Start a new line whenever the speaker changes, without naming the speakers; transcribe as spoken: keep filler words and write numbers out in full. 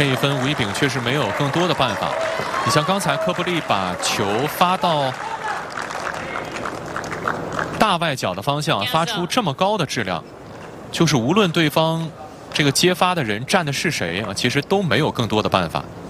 这一分，吴一丙确实没有更多的办法。你像刚才科布利把球发到大外角的方向，发出这么高的质量，就是无论对方这个接发的人站的是谁啊，其实都没有更多的办法。